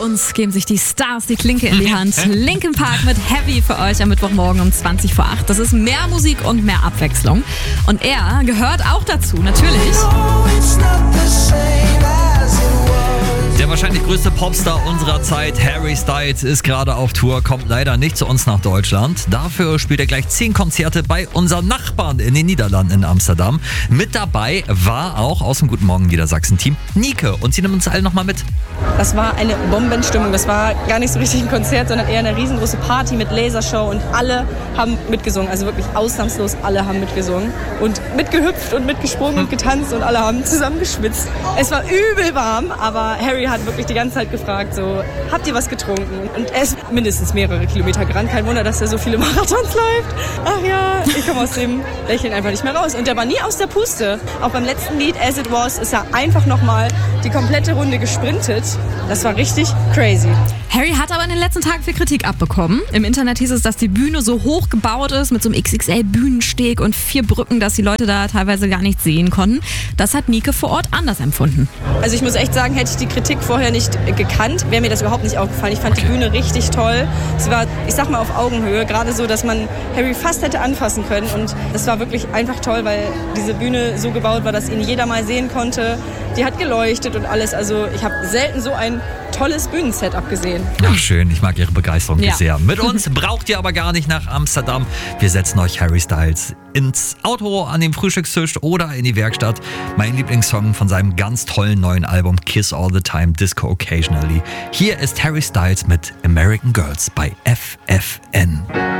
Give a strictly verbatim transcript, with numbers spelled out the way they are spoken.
Uns geben sich die Stars die Klinke in die Hand. Linkin Park mit Heavy für euch am Mittwochmorgen um zwanzig vor acht. Das ist mehr Musik und mehr Abwechslung. Und er gehört auch dazu, natürlich. Der wahrscheinlich größte Popstar unserer Zeit, Harry Styles, ist gerade auf Tour, kommt leider nicht zu uns nach Deutschland. Dafür spielt er gleich zehn Konzerte bei unseren Nachbarn in den Niederlanden in Amsterdam. Mit dabei war auch aus dem Guten Morgen Niedersachsen-Team Nike und sie nimmt uns alle nochmal mit. Das war eine Bombenstimmung. Das war gar nicht so richtig ein Konzert, sondern eher eine riesengroße Party mit Lasershow und alle haben mitgesungen. Also wirklich ausnahmslos alle haben mitgesungen und mitgehüpft und mitgesprungen und getanzt und alle haben zusammen geschwitzt. Es war übel warm, aber Harry hat wirklich die ganze Zeit gefragt, so, habt ihr was getrunken? Und er ist mindestens mehrere Kilometer gerannt. Kein Wunder, dass er so viele Marathons läuft. Ach ja, ich komme aus dem Lächeln einfach nicht mehr raus. Und er war nie aus der Puste. Auch beim letzten Lied, As It Was, ist er einfach nochmal die komplette Runde gesprintet. Das war richtig crazy. Harry hat aber in den letzten Tagen viel Kritik abbekommen. Im Internet hieß es, dass die Bühne so hoch gebaut ist mit so einem X X L-Bühnensteg und vier Brücken, dass die Leute da teilweise gar nicht sehen konnten. Das hat Nike vor Ort anders empfunden. Also ich muss echt sagen, hätte ich die Kritik vorher nicht gekannt, wäre mir das überhaupt nicht aufgefallen. Ich fand die Bühne richtig toll. Sie war, ich sag mal, auf Augenhöhe. Gerade so, dass man Harry fast hätte anfassen können. Und das war wirklich einfach toll, weil diese Bühne so gebaut war, dass ihn jeder mal sehen konnte. Die hat geleuchtet und alles. Also ich habe selten so ein tolles Bühnensetup gesehen. Ach schön, ich mag Ihre Begeisterung Ja. sehr. Mit uns braucht ihr aber gar nicht nach Amsterdam. Wir setzen euch Harry Styles ins Auto, an den Frühstückstisch oder in die Werkstatt. Mein Lieblingssong von seinem ganz tollen neuen Album Kiss All the Time, Disco Occasionally. Hier ist Harry Styles mit American Girls bei F F N.